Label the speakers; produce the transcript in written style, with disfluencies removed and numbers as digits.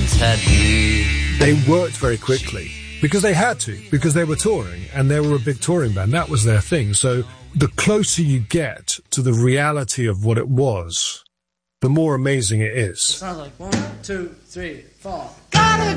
Speaker 1: once had me.
Speaker 2: They worked very quickly because they had to, because they were touring and they were a big touring band. That was their thing. So the closer you get to the reality of what it was, the more amazing it is.
Speaker 3: It sounds like 1, 2, 3, 4.